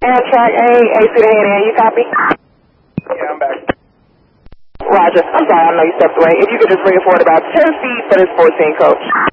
Amtrak A, AC to head in, you copy? Yeah, I'm back. Roger. I'm sorry, I know you stepped away. If you could just bring it forward about 10 feet for this 14 coach.